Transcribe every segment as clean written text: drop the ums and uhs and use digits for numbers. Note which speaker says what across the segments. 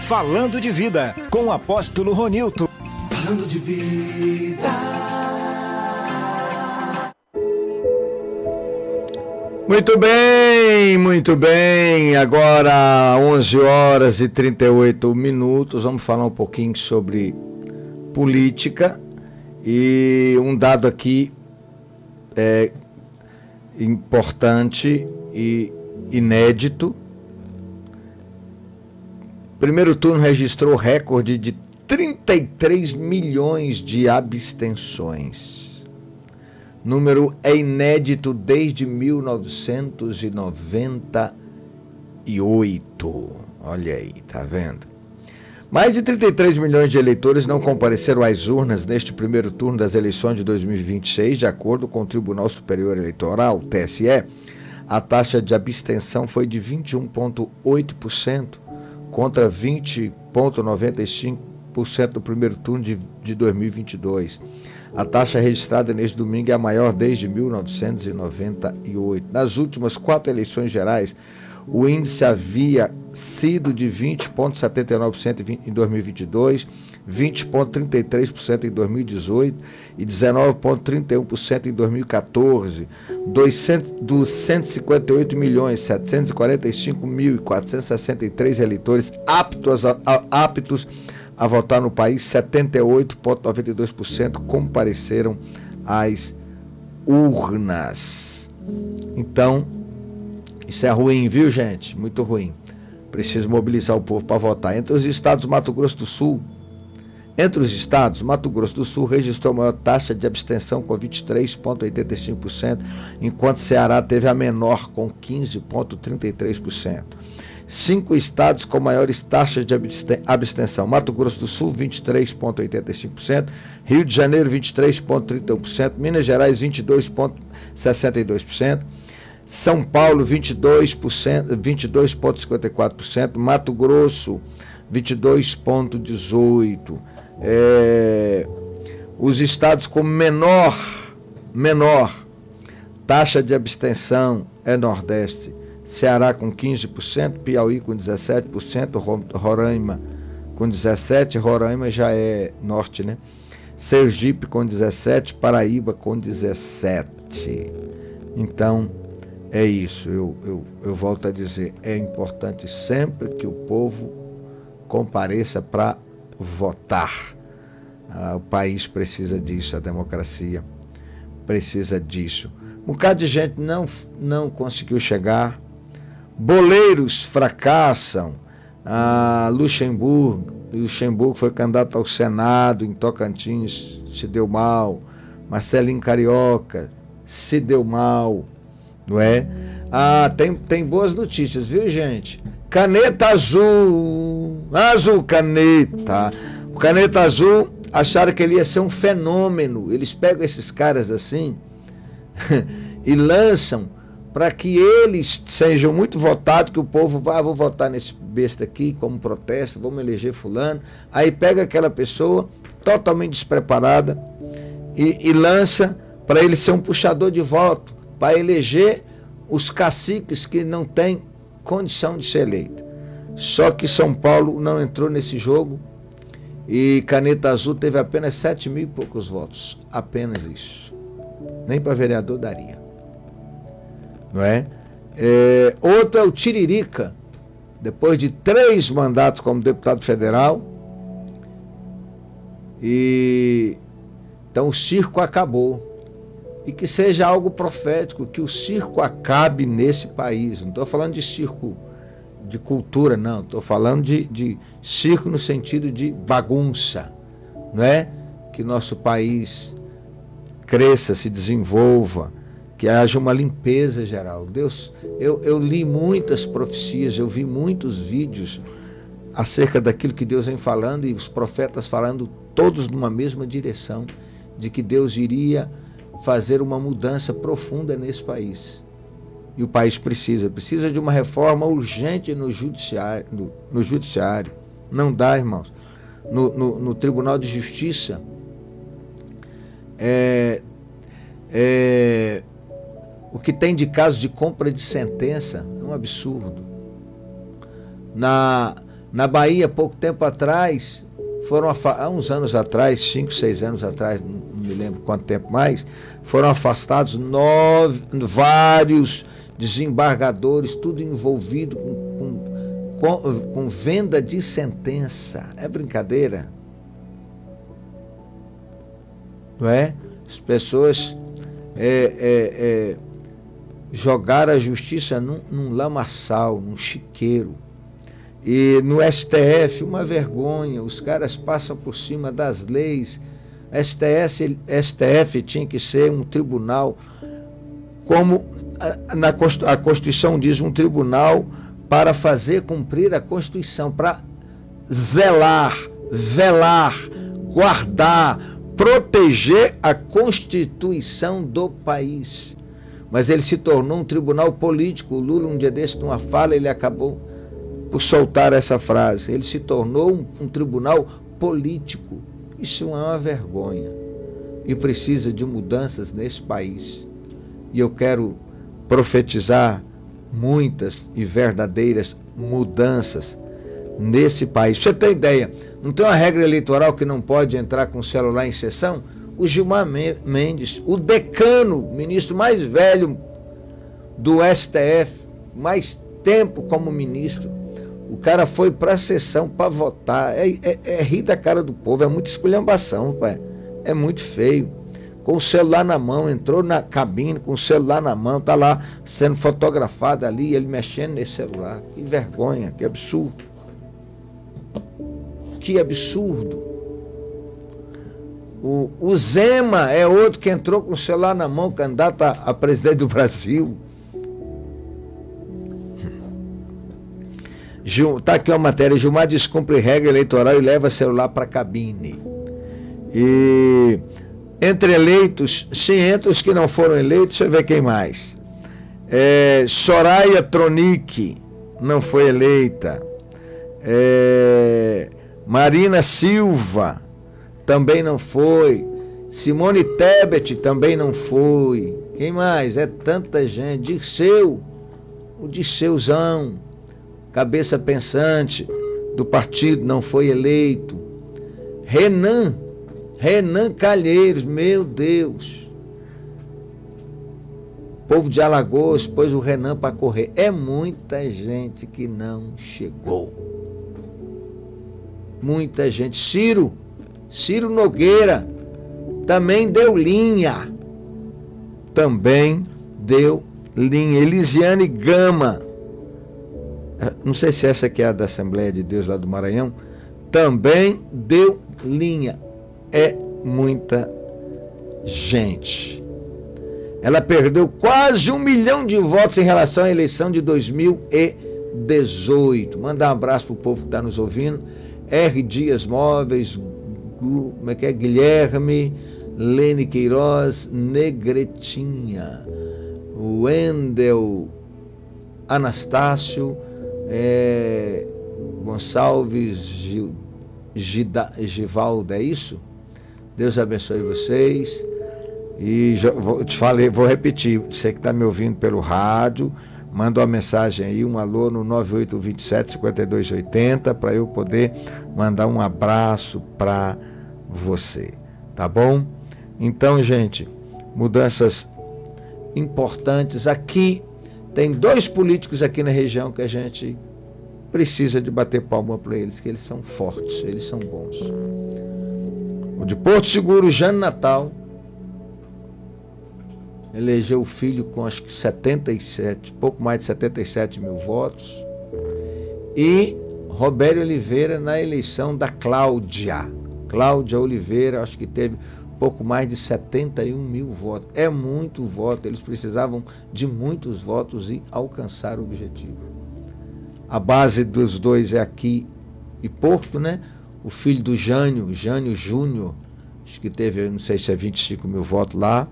Speaker 1: Falando de Vida, com o apóstolo Ronilton.
Speaker 2: Falando de vida.
Speaker 3: Muito bem, muito bem. Agora 11 horas e 38 minutos. Vamos falar um pouquinho sobre política. E um dado aqui é importante e inédito. Primeiro turno registrou recorde de 33 milhões de abstenções. Número é inédito desde 1998. Olha aí, tá vendo? Mais de 33 milhões de eleitores não compareceram às urnas neste primeiro turno das eleições de 2026, de acordo com o Tribunal Superior Eleitoral, TSE. A taxa de abstenção foi de 21,8%, contra 20,95% do primeiro turno de 2022. A taxa registrada neste domingo é a maior desde 1998. Nas últimas 4 eleições gerais, o índice havia sido de 20,79% em 2022, 20,33% em 2018 e 19,31% em 2014. Dos 158.745.463 eleitores aptos a votar no país, 78,92% compareceram às urnas. Então, isso é ruim, viu, gente? Muito ruim. Preciso mobilizar o povo para votar. Entre os estados, Mato Grosso do Sul registrou a maior taxa de abstenção com 23,85%, enquanto Ceará teve a menor com 15,33%. 5 estados com maiores taxas de abstenção: Mato Grosso do Sul, 23,85%, Rio de Janeiro, 23,31%, Minas Gerais, 22,62%, São Paulo, 22,54%, Mato Grosso, 22,18%. Os estados com menor taxa de abstenção é Nordeste, Ceará com 15%, Piauí com 17%, Roraima com 17%, Roraima já é norte, né? Sergipe com 17%, Paraíba com 17%. Então, é isso, eu volto a dizer, é importante sempre que o povo compareça para votar. O país precisa disso, a democracia precisa disso. Um bocado de gente não conseguiu chegar, boleiros fracassam. Luxemburgo foi candidato ao Senado em Tocantins, se deu mal. Marcelinho Carioca se deu mal, não é? Tem boas notícias, viu, gente? Caneta azul caneta. O caneta azul, acharam que ele ia ser um fenômeno. Eles pegam esses caras assim e lançam para que eles sejam muito votados, que o povo vou votar nesse besta aqui como protesto, vamos eleger fulano. Aí pega aquela pessoa totalmente despreparada e lança para ele ser um puxador de voto, para eleger os caciques que não têm condição de ser eleito. Só que São Paulo não entrou nesse jogo e Caneta Azul teve apenas 7 mil e poucos votos. Apenas isso. Nem para vereador daria. Não é? Outro é o Tiririca. Depois de 3 mandatos como deputado federal. Então o circo acabou. E que seja algo profético, que o circo acabe nesse país. Não estou falando de circo de cultura, não. Estou falando de circo no sentido de bagunça. Não é? Que nosso país cresça, se desenvolva, que haja uma limpeza geral. Deus, eu li muitas profecias, eu vi muitos vídeos acerca daquilo que Deus vem falando e os profetas falando todos numa mesma direção, de que Deus iria fazer uma mudança profunda nesse país. E o país precisa de uma reforma urgente no judiciário. Não dá, irmãos. No Tribunal de Justiça, o que tem de caso de compra de sentença é um absurdo. Na Bahia, pouco tempo atrás, há uns anos atrás, 5, 6 anos atrás, não me lembro quanto tempo mais, foram afastados vários desembargadores, tudo envolvido com venda de sentença. É brincadeira? Não é? As pessoas jogaram a justiça num lamaçal, num chiqueiro. E no STF, uma vergonha, os caras passam por cima das leis. STF tinha que ser um tribunal, como a Constituição diz, um tribunal para fazer cumprir a Constituição, para zelar, velar, guardar, proteger a Constituição do país. Mas ele se tornou um tribunal político. O Lula, um dia desse, numa fala, ele acabou por soltar essa frase. Ele se tornou um tribunal político. Isso é uma vergonha e precisa de mudanças nesse país. E eu quero profetizar muitas e verdadeiras mudanças nesse país. Pra você ter ideia, não tem uma regra eleitoral que não pode entrar com o celular em sessão? O Gilmar Mendes, o decano, ministro mais velho do STF, mais tempo como ministro, o cara foi para a sessão para votar. É rir da cara do povo, é muita esculhambação, pai. É muito feio. Com o celular na mão, entrou na cabine com o celular na mão, tá lá sendo fotografado ali, ele mexendo nesse celular. Que vergonha, que absurdo. Que absurdo. O Zema é outro que entrou com o celular na mão, candidato a presidente do Brasil. Está aqui uma matéria: Gilmar descumpre regra eleitoral e leva celular para a cabine. E entre eleitos, sim, entre os que não foram eleitos, deixa eu ver quem mais. Soraya Tronic não foi eleita. Marina Silva também não foi. Simone Tebet também não foi. Quem mais? É tanta gente. O Dirceuzão, cabeça pensante do partido, não foi eleito. Renan Calheiros, meu Deus. O povo de Alagoas pôs o Renan para correr. É muita gente que não chegou. Muita gente. Ciro Nogueira também deu linha. Elisiane Gama, não sei se essa aqui é a da Assembleia de Deus lá do Maranhão, também deu linha. É muita gente. Ela perdeu quase 1 milhão de votos em relação à eleição de 2018. Mandar um abraço pro povo que está nos ouvindo. R. Dias Móveis, Guilherme, Lene Queiroz, Negretinha, Wendel Anastácio, Gonçalves Givaldo, é isso? Deus abençoe vocês. E vou repetir, você que está me ouvindo pelo rádio, manda uma mensagem aí, um alô no 9827-5280, para eu poder mandar um abraço para você, tá bom? Então, gente, mudanças importantes aqui. Tem 2 políticos aqui na região que a gente precisa de bater palma para eles, que eles são fortes, eles são bons. O de Porto Seguro, Jânio Natal, elegeu o filho com acho que 77, pouco mais de 77 mil votos. E Robério Oliveira na eleição da Cláudia Oliveira, acho que teve pouco mais de 71 mil votos. É muito voto, eles precisavam de muitos votos e alcançar o objetivo. A base dos dois é aqui em Porto, né? O filho do Jânio Júnior, acho que teve, não sei se é 25 mil votos lá.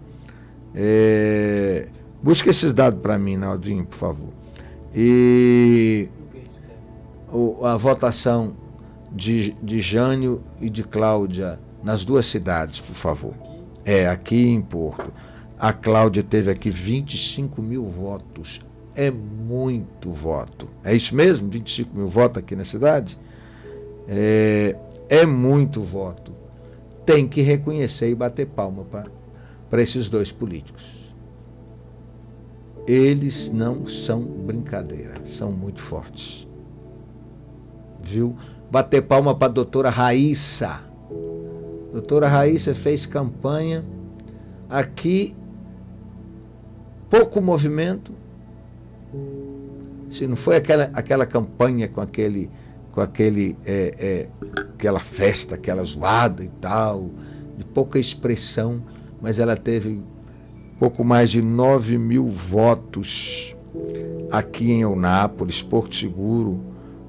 Speaker 3: Busca esses dados para mim, Naldinho, por favor. E a votação de Jânio e de Cláudia nas 2 cidades, por favor. Aqui em Porto. A Cláudia teve aqui 25 mil votos. é muito voto. É isso mesmo? 25 mil votos aqui na cidade? É muito voto. Tem que reconhecer e bater palma para esses dois políticos. Eles não são brincadeira, são muito fortes. Viu? Bater palma para a doutora Raíssa. Doutora Raíssa fez campanha aqui, pouco movimento. Se não foi aquela campanha com aquela festa, aquela zoada e tal, de pouca expressão, mas ela teve pouco mais de 9 mil votos aqui em Eunápolis. Porto Seguro,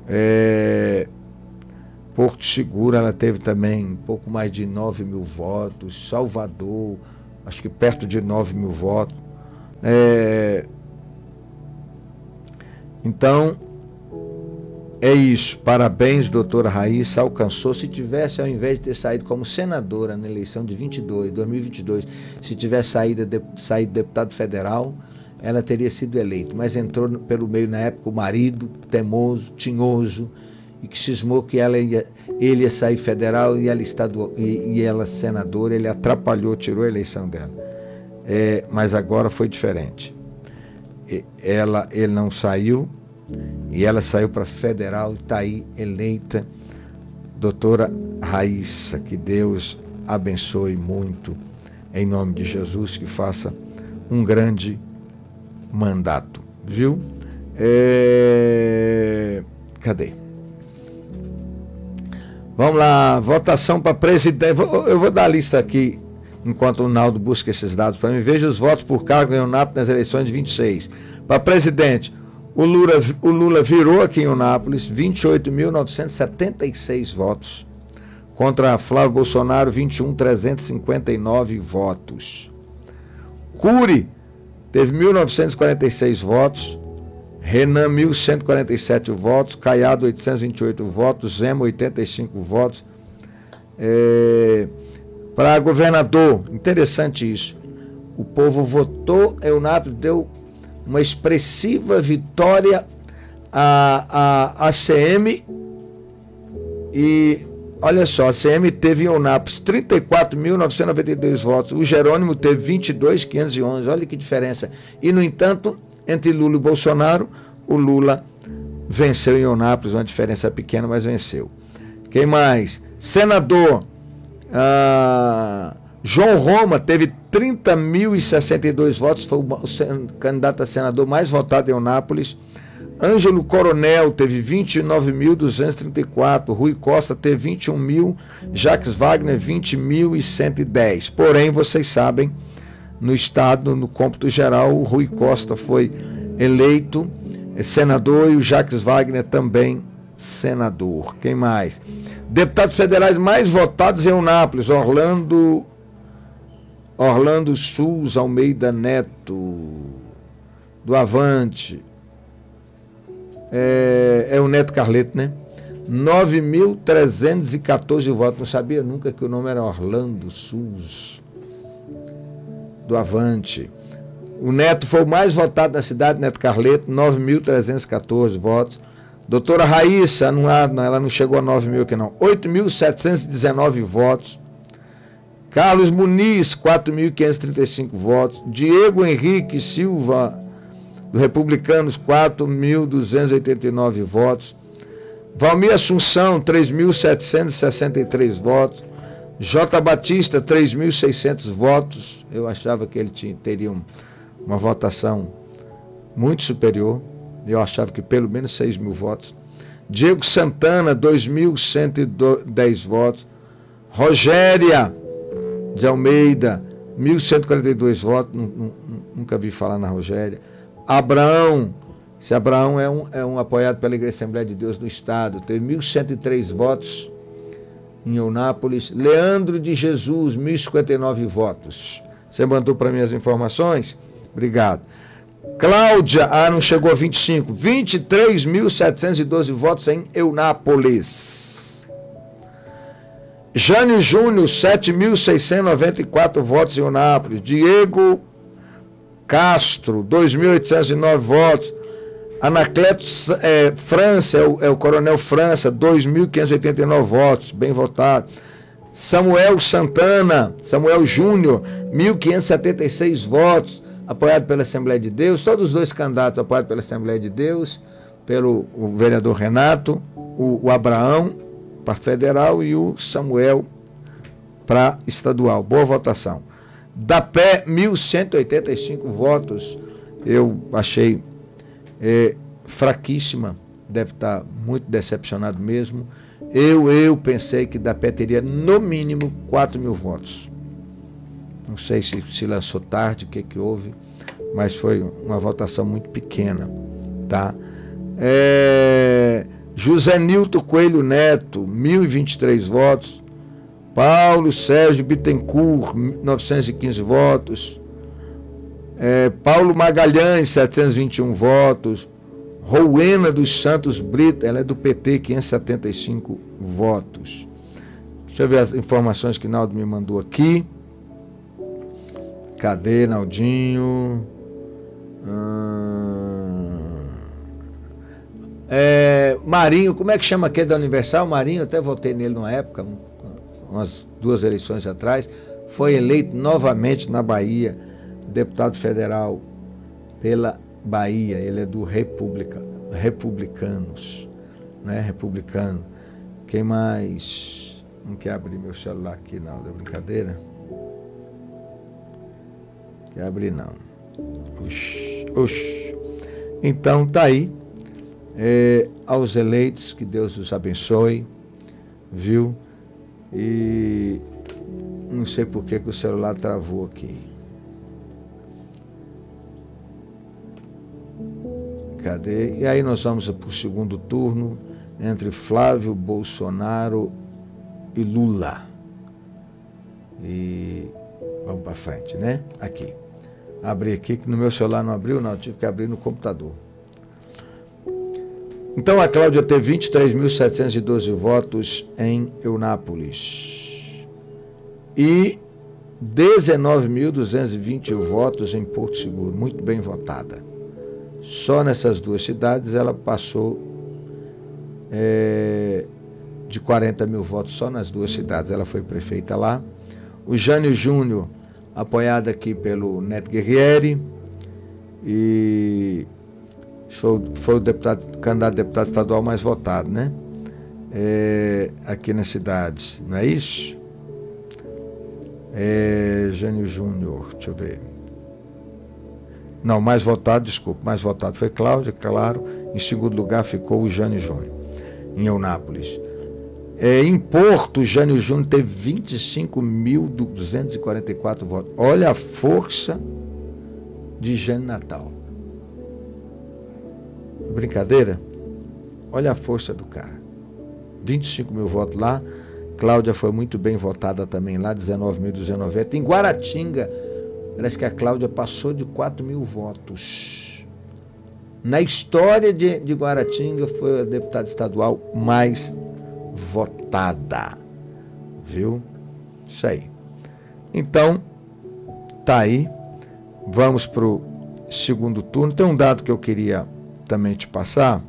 Speaker 3: ela teve também pouco mais de 9 mil votos. Salvador, acho que perto de 9 mil votos. Então, é isso. Parabéns, doutora Raíssa. Alcançou. Se tivesse, ao invés de ter saído como senadora na eleição de 2022, se tivesse saído deputado federal, ela teria sido eleita. Mas entrou pelo meio, na época, o marido teimoso, tinhoso, e que cismou que ele ia sair federal e ela senadora. Ele atrapalhou, tirou a eleição dela. Mas agora foi diferente. Ele não saiu, e ela saiu para federal e está aí eleita. Doutora Raíssa, que Deus abençoe muito, em nome de Jesus, que faça um grande mandato, viu? Cadê? Vamos lá, votação para presidente. Eu vou dar a lista aqui, enquanto o Naldo busca esses dados para mim. Veja os votos por cargo em Eunápolis nas eleições de 26. Para presidente, o Lula virou aqui em Eunápolis, 28.976 votos. Contra Flávio Bolsonaro, 21.359 votos. Cury teve 1.946 votos. Renan, 1.147 votos. Caiado, 828 votos. Zema, 85 votos. Para governador, interessante isso. O povo votou, Eunápolis deu uma expressiva vitória à ACM. E olha só, a ACM teve em Eunápolis 34.992 votos. O Jerônimo teve 22.511. Olha que diferença. E, no entanto, entre Lula e Bolsonaro, o Lula venceu em Eunápolis, uma diferença pequena, mas venceu. Quem mais? Senador. João Roma teve 30.062 votos, foi o candidato a senador mais votado em Eunápolis. Ângelo Coronel teve 29.234, Rui Costa teve 21.000, Jacques Wagner 20.110. Porém, vocês sabem, no estado, no cômputo geral, o Rui Costa foi eleito senador e o Jacques Wagner também senador. Quem mais? Deputados federais mais votados em Eunápolis: Orlando Souza Almeida Neto, do Avante. É o Neto Carleto, né? 9.314 votos. Não sabia nunca que o nome era Orlando Souza, do Avante. O Neto foi o mais votado na cidade, Neto Carleto, 9.314 votos. Doutora Raíssa, ela não chegou a 9.000 aqui não, 8.719 votos. Carlos Muniz, 4.535 votos. Diego Henrique Silva, do Republicanos, 4.289 votos. Valmir Assunção, 3.763 votos. J. Batista, 3.600 votos. Eu achava que ele teria uma votação muito superior. Eu achava que pelo menos 6.000 votos. Diego Santana, 2.110 votos. Rogéria de Almeida, 1.142 votos. Nunca vi falar na Rogéria. Abraão, esse Abraão é um apoiado pela Igreja Assembleia de Deus no Estado, teve 1.103 votos em Eunápolis. Leandro de Jesus, 1.059 votos. Você mandou para mim as informações? Obrigado. Cláudia, não chegou a 25, 23.712 votos em Eunápolis. Jane Júnior, 7.694 votos em Eunápolis. Diego Castro, 2.809 votos. Anacleto França, é o Coronel França, 2.589 votos, bem votado. Samuel Santana, Samuel Júnior, 1.576 votos, apoiado pela Assembleia de Deus. Todos os dois candidatos apoiados pela Assembleia de Deus, pelo vereador Renato, o Abraão para federal e o Samuel para estadual. Boa votação. Da Pé, 1.185 votos. Eu achei fraquíssima, deve estar muito decepcionado mesmo. Eu pensei que da Pé teria no mínimo 4.000 votos. Não sei se lançou tarde, o que houve, mas foi uma votação muito pequena, tá? José Nilton Coelho Neto, 1.023 votos. Paulo Sérgio Bittencourt, 915 votos. Paulo Magalhães, 721 votos. Rowena dos Santos Brito, ela é do PT, 575 votos. Deixa eu ver as informações que Naldo me mandou aqui. Cadê, Naldinho? Marinho, como é que chama aquele da Universal? Marinho, até votei nele numa época, umas 2 eleições atrás. Foi eleito novamente na Bahia, deputado federal pela Bahia. Ele é do Republicanos, né? Republicano. Quem mais? Não quer abrir meu celular aqui, não, é brincadeira? Quer abrir, não. Oxi. Então, tá aí. Aos eleitos, que Deus os abençoe, viu? E não sei por que o celular travou aqui. Cadê? E aí nós vamos para o segundo turno entre Flávio Bolsonaro e Lula. E vamos para frente, né? Aqui. Abri aqui, que no meu celular não abriu, não. Eu tive que abrir no computador. Então a Cláudia teve 23.712 votos em Eunápolis e 19.220 votos em Porto Seguro. Muito bem votada. Só nessas 2 cidades ela passou de 40.000 votos, só nas 2 cidades ela foi prefeita lá. O Jânio Júnior, apoiado aqui pelo Neto Guerrieri, e foi o candidato a deputado estadual mais votado, né? Aqui na cidade, não é isso? Jânio Júnior, deixa eu ver. Não, mais votado foi Cláudia, claro. Em segundo lugar ficou o Jânio Júnior, em Eunápolis. Em Porto, o Jânio Júnior teve 25.244 votos. Olha a força de Jânio Natal. Brincadeira? Olha a força do cara. 25.000 votos lá. Cláudia foi muito bem votada também lá, 19.290. Em Guaratinga, parece que a Cláudia passou de 4.000 votos. Na história de Guaratinga, foi a deputada estadual mais votada. Viu? Isso aí. Então, tá aí. Vamos para o segundo turno. Tem um dado que eu queria também te passar.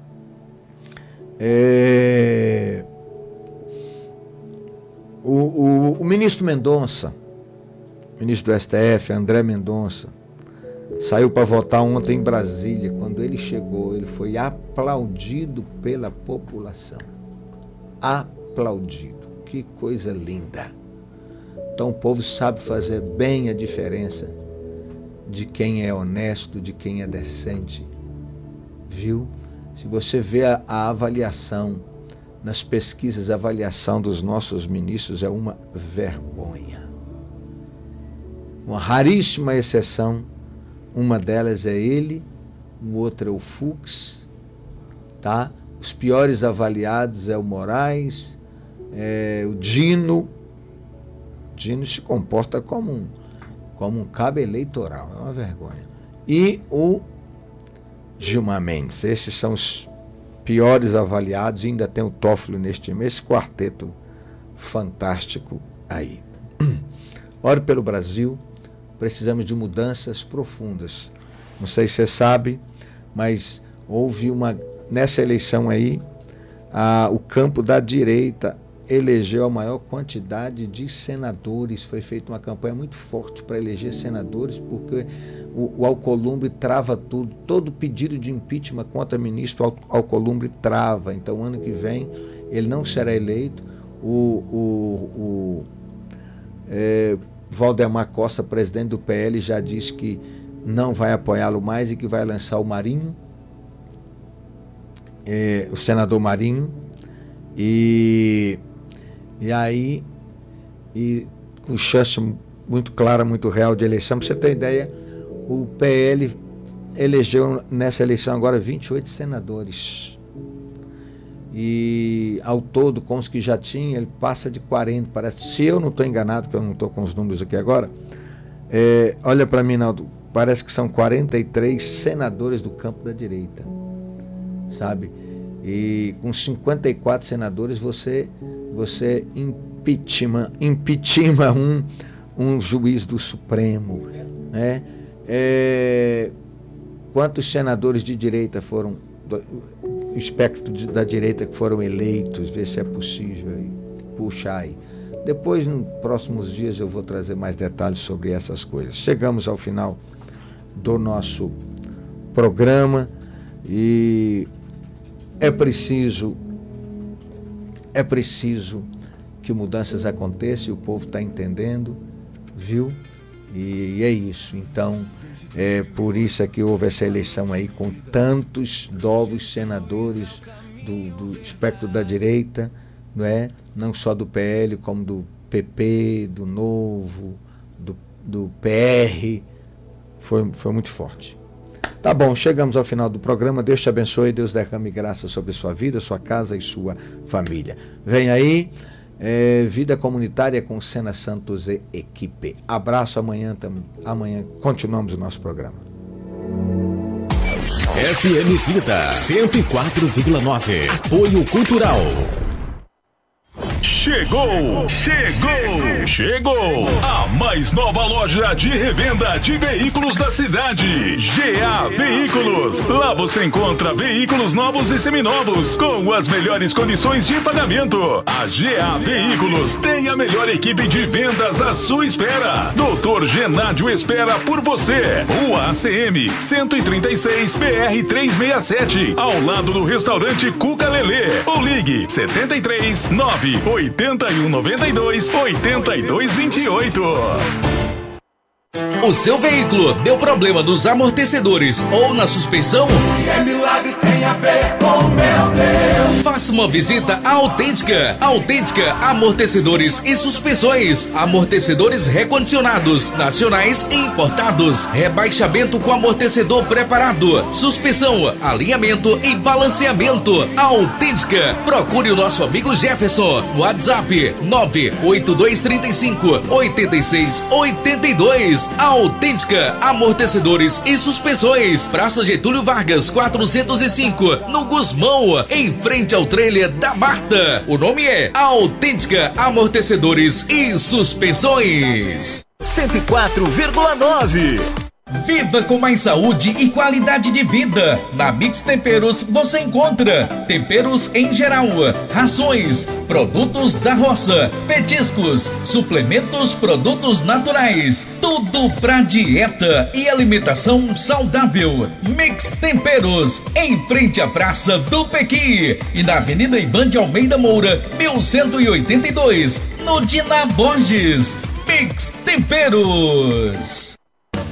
Speaker 3: O ministro Mendonça, ministro do STF, André Mendonça, saiu para votar ontem em Brasília. Quando ele chegou, ele foi aplaudido pela população. Aplaudido. Que coisa linda. Então o povo sabe fazer bem a diferença de quem é honesto, de quem é decente. Viu? Se você vê a avaliação, nas pesquisas, a avaliação dos nossos ministros é uma vergonha. Uma raríssima exceção, uma delas é ele, o outro é o Fux, tá? Os piores avaliados é o Moraes, o Dino. Dino se comporta como um cabo eleitoral, é uma vergonha. E o Gilmar Mendes. Esses são os piores avaliados, e ainda tem o Toffoli neste mês, esse quarteto fantástico aí. Ore pelo Brasil, precisamos de mudanças profundas. Não sei se você sabe, mas nessa eleição aí, o campo da direita elegeu a maior quantidade de senadores. Foi feita uma campanha muito forte para eleger senadores, porque o Alcolumbre trava tudo. Todo pedido de impeachment contra o ministro Alcolumbre trava. Então, ano que vem, ele não será eleito. Valdemar Costa, presidente do PL, já disse que não vai apoiá-lo mais e que vai lançar o Marinho, o senador Marinho, e com chance muito clara, muito real de eleição. Para você ter ideia, o PL elegeu nessa eleição agora 28 senadores. E ao todo, com os que já tinha, ele passa de 40, parece. Se eu não estou enganado, que eu não estou com os números aqui agora, olha para mim, Naldo, parece que são 43 senadores do campo da direita, sabe? E com 54 senadores você impeachment um juiz do Supremo, né? Quantos senadores de direita foram, o espectro da direita, que foram eleitos? Ver se é possível aí, puxar aí. Depois, nos próximos dias, eu vou trazer mais detalhes sobre essas coisas. Chegamos ao final do nosso programa e é preciso que mudanças aconteçam, e o povo está entendendo, viu? E é isso. Então, por isso é que houve essa eleição aí, com tantos novos senadores do espectro da direita, não é? Não só do PL, como do PP, do Novo, do PR. Foi muito forte. Tá bom, chegamos ao final do programa. Deus te abençoe, Deus derrame graça sobre sua vida, sua casa e sua família. Vem aí, Vida Comunitária com Sena Santos e equipe. Abraço, amanhã continuamos o nosso programa.
Speaker 4: FM Vida 104,9. Apoio Cultural. Chegou! A mais nova loja de revenda de veículos da cidade, GA Veículos. Lá você encontra veículos novos e seminovos com as melhores condições de pagamento. A GA Veículos tem a melhor equipe de vendas à sua espera. Doutor Genádio espera por você. Rua ACM 136 BR 367, ao lado do restaurante Cuca Lelê. Ou ligue 73 981 92 82 28.
Speaker 5: O seu veículo deu problema nos amortecedores ou na suspensão?
Speaker 2: Se é milagre, tem a ver com meu Deus.
Speaker 5: Faça uma visita à Autêntica. Autêntica Amortecedores e Suspensões. Amortecedores recondicionados, nacionais e importados. Rebaixamento com amortecedor preparado. Suspensão, alinhamento e balanceamento. Autêntica. Procure o nosso amigo Jefferson. WhatsApp 98235 8682. Autêntica Amortecedores e Suspensões. Praça Getúlio Vargas 405, no Gusmão, em frente ao trailer da Marta. O nome é Autêntica Amortecedores e Suspensões.
Speaker 1: 104,9.
Speaker 5: Viva com mais saúde e qualidade de vida. Na Mix Temperos você encontra temperos em geral, rações, produtos da roça, petiscos, suplementos, produtos naturais, tudo pra dieta e alimentação saudável. Mix Temperos, em frente à Praça do Pequi e na Avenida Ivan de Almeida Moura, 1182, no Dina Borges. Mix Temperos.